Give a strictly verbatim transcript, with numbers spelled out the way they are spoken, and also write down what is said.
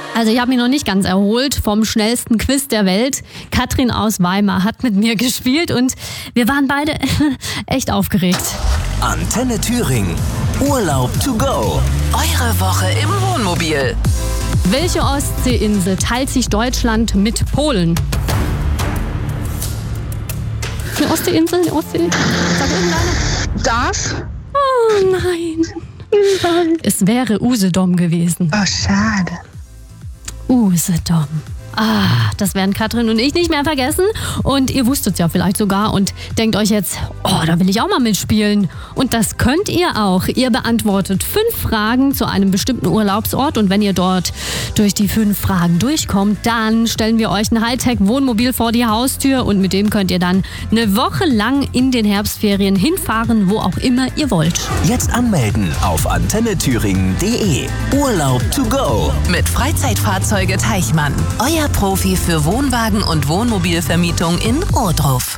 Also ich habe mich noch nicht ganz erholt vom schnellsten Quiz der Welt. Katrin aus Weimar hat mit mir gespielt und wir waren beide echt aufgeregt. Antenne Thüringen. Urlaub to go. Eure Woche im Wohnmobil. Welche Ostseeinsel teilt sich Deutschland mit Polen? Eine Ostseeinsel? Eine Ostsee? Sag irgendeine. Das? Oh nein. Es wäre Usedom gewesen. Oh, schade. Usedom. Ah, das werden Katrin und ich nicht mehr vergessen. Und ihr wusstet es ja vielleicht sogar und denkt euch jetzt, oh, da will ich auch mal mitspielen. Und das könnt ihr auch. Ihr beantwortet fünf Fragen zu einem bestimmten Urlaubsort. Und wenn ihr dort durch die fünf Fragen durchkommt, dann stellen wir euch ein Hightech-Wohnmobil vor die Haustür. Und mit dem könnt ihr dann eine Woche lang in den Herbstferien hinfahren, wo auch immer ihr wollt. Jetzt anmelden auf antenne thüringen punkt de. Urlaub to go. Mit Freizeitfahrzeuge Teichmann. Euer Profi für Wohnwagen und Wohnmobilvermietung in Ohrdruf.